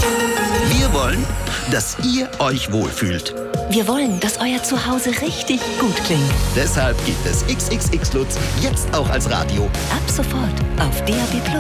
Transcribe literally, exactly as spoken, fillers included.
Wir wollen, dass ihr euch wohlfühlt. Wir wollen, dass euer Zuhause richtig gut klingt. Deshalb gibt es X X X Lutz jetzt auch als Radio. Ab sofort auf D A B Plus.